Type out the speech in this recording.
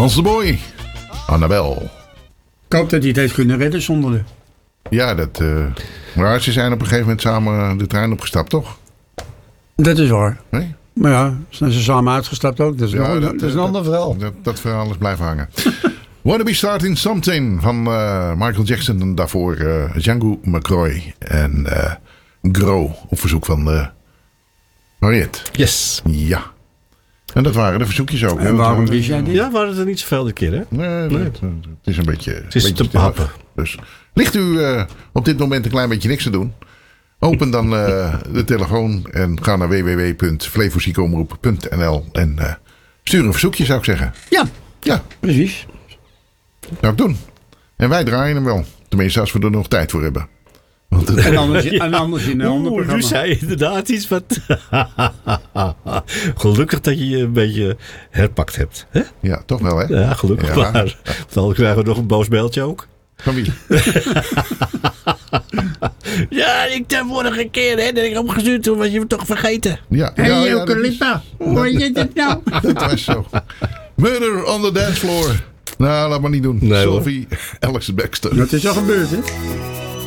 Hans de Boy. Annabel. Ik hoop dat hij het heeft kunnen redden zonder de... Ja, maar ze zijn op een gegeven moment samen de trein opgestapt, toch? Dat is waar. Nee? Maar ja, zijn ze samen uitgestapt ook. Dat is, dat is een ander verhaal. Dat verhaal is blijven hangen. Wanna Be Starting Something van Michael Jackson. En daarvoor Django McCroy en Grow op verzoek van Mariette. Yes. Ja. En dat waren de verzoekjes ook. En waarom wist jij dit? Ja, waren het er niet zoveel de keer, hè? Nee. Het is een beetje... Het is beetje te happen. Dus ligt u op dit moment een klein beetje niks te doen? Open dan de telefoon en ga naar www.flevoziekomroep.nl en stuur een verzoekje, zou ik zeggen. Ja, precies. Zou ik doen. En wij draaien hem wel. Tenminste, als we er nog tijd voor hebben. Want En anders in een ander nu programma. zei je inderdaad iets wat... Gelukkig dat je je een beetje herpakt hebt. Hè? ja, toch wel, hè? Ja, gelukkig Ja. maar. Dan krijgen we nog een boos mailtje ook. Van wie? Ja, de vorige keer hè, dat ik opgestuurd toen was je toch vergeten. Ja, Hey, dat Eucalypta, hoor je dit nou? dat was zo. Murder on the dance floor. Nou, laat maar niet doen. Nee, hoor. Sophie Alex Baxter. Dat is al gebeurd, hè?